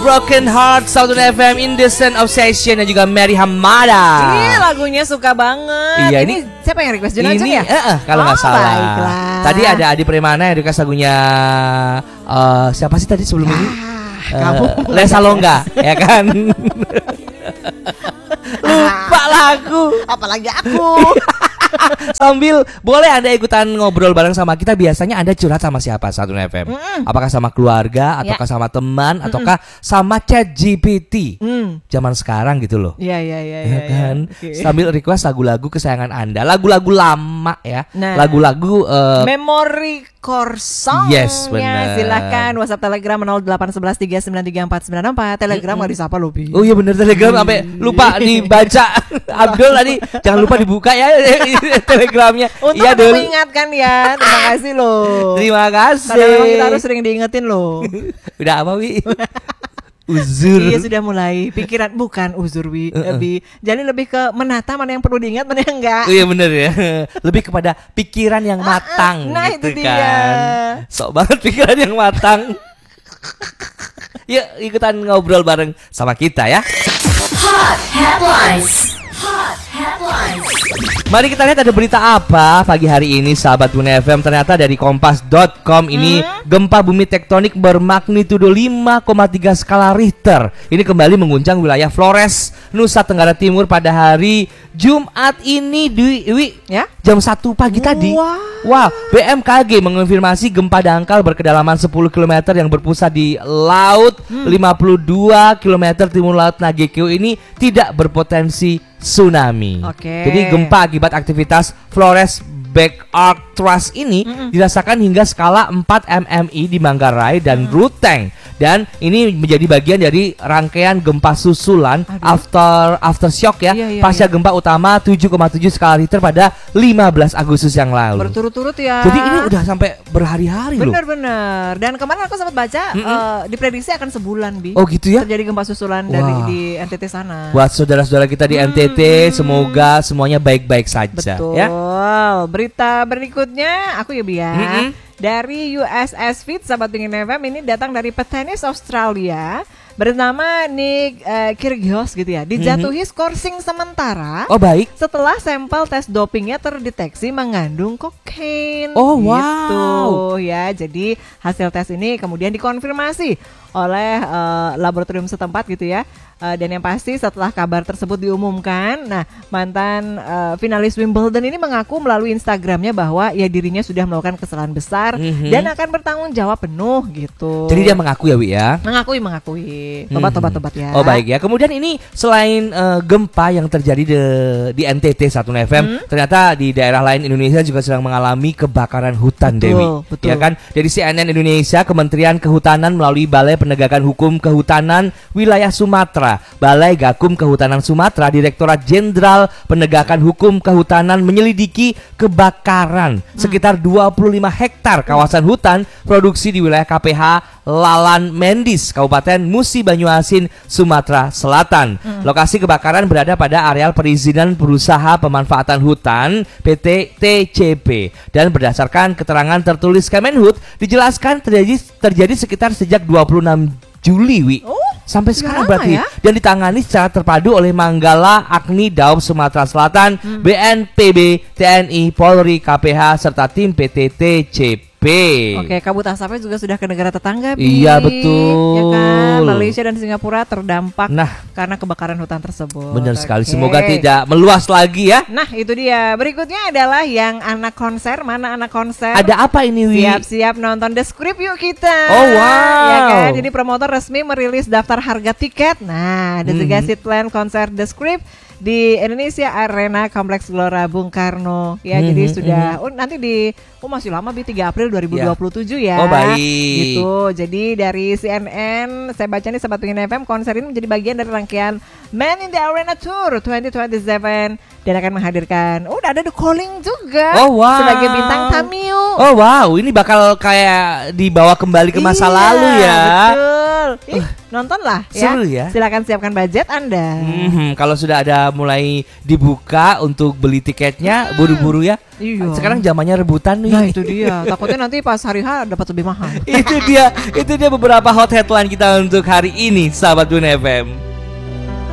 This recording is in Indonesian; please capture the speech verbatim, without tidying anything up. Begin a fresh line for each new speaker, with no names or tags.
Broken Heart, Southern F M, Indecent Obsession dan juga Mary Hamada.
Ini lagunya suka banget.
Iya,
ini,
ini
siapa yang request? Jun Aceh
ini,
ya?
Uh, uh, kalau nggak
oh,
salah.
Baiklah.
Tadi ada Adi Premana yang request lagunya uh, siapa sih tadi sebelum ini? Uh,
Kamu
Lesa Longga, ya kan? Lupa lagu.
Apalagi aku.
Sambil boleh Anda ikutan ngobrol bareng sama kita. Biasanya Anda curhat sama siapa Southern F M? Mm-mm. Apakah sama keluarga, ataukah ya. sama teman, Mm-mm. ataukah sama Chat G P T? Mm. Zaman sekarang gitu loh.
Iya iya iya
ya kan. Ya. Okay. Sambil request lagu-lagu kesayangan Anda, lagu-lagu lama ya,
nah,
lagu-lagu uh,
memory core song.
Yes, benar.
Silakan WhatsApp Telegram nol delapan satu satu tiga sembilan tiga empat sembilan empat. Telegram nggak disapa loh.
Oh iya benar, Telegram sampai lupa dibaca. Abdul tadi jangan lupa dibuka ya Telegramnya.
Untuk
ya,
mengingatkan ya. Terima kasih loh.
Terima kasih.
Karena memang kita harus sering diingetin loh.
Udah apa Wi? Uzur.
Iya sudah mulai pikiran bukan uzur Wi, uh-uh. lebih jadi lebih ke menata mana yang perlu diingat mana yang enggak.
Iya benar ya. Lebih kepada pikiran yang matang.
Nah
gitu
itu
kan.
dia.
Sok banget pikiran yang matang. Yuk ikutan ngobrol bareng sama kita ya.
Hot Headlines. Hot Headlines.
Mari kita lihat ada berita apa pagi hari ini sahabat Buna F M. Ternyata dari kompas dot com ini hmm? gempa bumi tektonik bermagnitudo lima koma tiga skala Richter ini kembali mengguncang wilayah Flores, Nusa Tenggara Timur pada hari Jumat ini di wi,
ya?
jam satu pagi tadi.
Wow.
Wow, B M K G mengonfirmasi gempa dangkal berkedalaman sepuluh kilometer yang berpusat di laut hmm. lima puluh dua kilometer timur laut Nagekeo ini tidak berpotensi tsunami.
Okay.
Jadi gempa akibat aktivitas Flores Back Arc Thrust ini mm-mm. dirasakan hingga skala empat milimeter di Manggarai dan mm. Ruteng. Dan ini menjadi bagian dari rangkaian gempa susulan Aduh. after aftershock ya, iya, iya, pasca iya. gempa utama tujuh koma tujuh skala Richter pada lima belas Agustus yang lalu.
Berturut-turut ya.
Jadi ini udah sampai berhari-hari loh.
Benar-benar. Dan kemarin aku sempat baca uh, diprediksi akan sebulan Bi.
Oh gitu ya.
Terjadi gempa susulan wow. dari di N T T sana.
Buat saudara-saudara kita di hmm. N T T, semoga semuanya baik-baik saja.
Betul.
Ya.
Berita berikutnya aku ya Bi ya. Mm-hmm. Dari U S S Fit sahabat Pingin F M ini datang dari petenis Australia bernama Nick uh, Kyrgios gitu ya. Dijatuhi mm-hmm. skorsing sementara.
Oh baik.
Setelah sampel tes dopingnya terdeteksi mengandung kokain.
Oh wow.
Gitu ya. Jadi hasil tes ini kemudian dikonfirmasi oleh uh, laboratorium setempat gitu ya. Uh, dan yang pasti setelah kabar tersebut diumumkan, nah mantan uh, finalis Wimbledon ini mengaku melalui Instagramnya bahwa ya dirinya sudah melakukan kesalahan besar mm-hmm. dan akan bertanggung jawab penuh gitu.
Jadi dia mengaku ya Wi ya?
Mengakui, mengakui. Tobat-tobat-tobat ya.
Oh baik ya. Kemudian ini selain uh, gempa yang terjadi di, di N T T satu F M, hmm? ternyata di daerah lain Indonesia juga sedang mengalami kebakaran hutan. Betul, Dewi. Betul. Ya kan? Dari C N N Indonesia, Kementerian Kehutanan melalui Balai Penegakan Hukum Kehutanan Wilayah Sumatera, Balai Gakum Kehutanan Sumatera, Direktorat Jenderal Penegakan Hukum Kehutanan menyelidiki kebakaran hmm. sekitar dua puluh lima hektar kawasan hutan produksi di wilayah K P H Lalan Mendis, Kabupaten Musi Banyuasin, Sumatera Selatan. Hmm. Lokasi kebakaran berada pada areal perizinan perusahaan pemanfaatan hutan P T T C P. Dan berdasarkan keterangan tertulis Kemenhut, dijelaskan terjadi terjadi sekitar sejak dua puluh enam Juli Wi. Oh, sampai sekarang berarti ya? Dan ditangani secara terpadu oleh Manggala Agni Daob Sumatera Selatan, hmm. B N P B, T N I, Polri, K P H serta tim P T T C P.
Oke, kabut asapnya juga sudah ke negara tetangga Bi.
Iya betul.
Ya kan, Malaysia dan Singapura terdampak
nah,
karena kebakaran hutan tersebut.
Benar sekali, semoga tidak meluas lagi ya.
Nah itu dia, berikutnya adalah yang anak konser. Mana anak konser?
Ada apa ini Wi?
Siap-siap nonton The Script yuk kita.
Oh wow.
Ya kan, jadi promotor resmi merilis daftar harga tiket. Nah, The Tiga
mm-hmm.
Seat Plan konser The Script di Indonesia Arena Kompleks Gelora Bung Karno ya. Mm-hmm, jadi sudah mm-hmm. oh, nanti di oh masih lama Bi, tiga April dua ribu dua puluh tujuh ya.
Oh baik.
Gitu. Jadi dari C N N saya baca nih Sobat Pingin F M, konser ini menjadi bagian dari rangkaian Man in the Arena Tour dua ribu dua puluh tujuh dan akan menghadirkan oh udah ada The Calling juga.
Oh wow.
Sebagai bintang cameo.
Oh wow, ini bakal kayak dibawa kembali ke masa
iya,
lalu ya.
Betul. betul. Ih, nonton lah ya.
Seru ya.
Silakan siapkan budget Anda.
Hmm, kalau sudah ada mulai dibuka untuk beli tiketnya, buru-buru ya.
Iya.
Sekarang zamannya rebutan nih.
Nah itu dia. Takutnya nanti pas hari H dapat lebih mahal.
Itu dia, itu dia beberapa hot headline kita untuk hari ini, sahabat Bun F M.